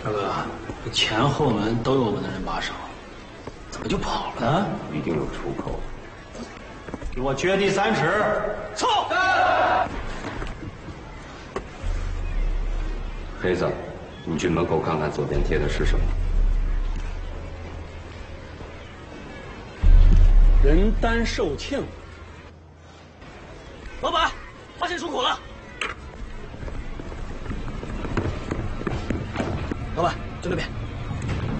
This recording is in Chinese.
大哥，这前后门都有我们的人把守，怎么就跑了呢？ 一定有出口。 给我掘地3尺，凑！ 黑子，你去门口看看左边贴的是什么。 人单受庆。 老板，发现出口了。老板，就那边。